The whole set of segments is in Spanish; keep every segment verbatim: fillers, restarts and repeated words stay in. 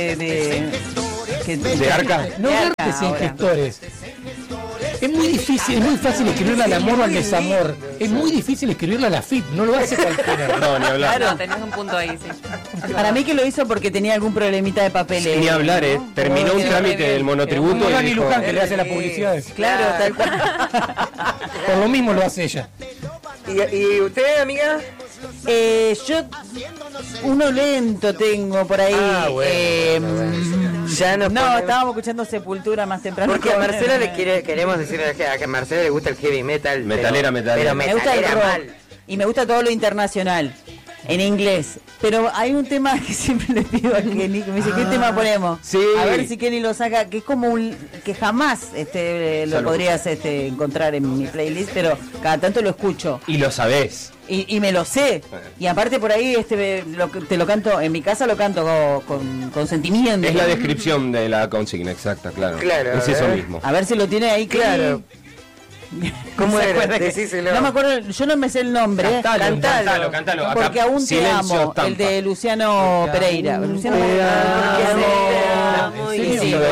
de, de, que- ¿De Arca? No De Arca verdes en ahora. gestores. Es muy difícil, es muy fácil escribirle al amor o al desamor. Es muy difícil escribirle a la F I P, no lo hace cualquiera. No, ni hablar. Claro. No, tenés un punto ahí, sí. Para mí que lo hizo porque tenía algún problemita de papeles. Ni hablar, ¿eh? Terminó un Porque- trámite del monotributo Como y Dani dijo, Luján, que le hace las publicidades. Claro, tal cual. Por lo mismo lo hace ella. ¿Y, y usted, amiga? Eh, yo uno lento tengo por ahí. Ah, bueno, eh, bueno, Ya nos no, ponemos- estábamos escuchando Sepultura más temprano. Porque a Marcela le quiere, queremos decirle que a que a Marcela le gusta el heavy metal. Metalera, pero, metalera. Pero Me gusta el metalera rock mal. y me gusta todo lo internacional en inglés. Pero hay un tema que siempre le pido a Kenny, que me dice, ¿qué tema ponemos? sí. A ver si Kenny lo saca, que es como un que jamás este lo Salud. podrías este, encontrar en mi playlist, pero cada tanto lo escucho. y lo sabés. Y, y me lo sé. Y aparte por ahí este lo, te lo canto, en mi casa lo canto con, con, con sentimiento. Es la descripción de la consigna exacta, claro. Claro, Es eso ¿eh? mismo. A ver si lo tiene ahí Claro. Kenny. ¿Cómo se era? acuerda que- Decíselo. No me acuerdo, yo no me sé el nombre. Cantalo, Cantalo. cantalo, cantalo. Acá, Porque aún te silencio amo, estampa. el de Luciano Pereira. Luciano te Pereira. amo Porque y sigo sigo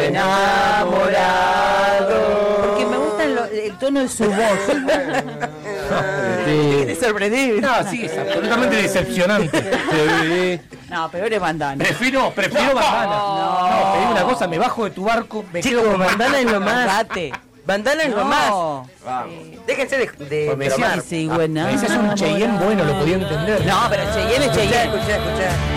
enamorado. Porque me gusta lo- el tono de su voz. Te sorprendí. No, sí, es absolutamente decepcionante. Sí. No, peor es Bandana. Prefiero, prefiero bandana. No, te digo una cosa, me bajo de tu barco, me quedo Chicos, con bandana es lo más. Date. Bandana es lo más. No. Déjense de, de Pues me decía bromar. Que sigo enamorado. Ese es un Cheyenne bueno, lo podía entender. No, pero Cheyenne es Escuchá, Cheyenne. escuchá, escuchá.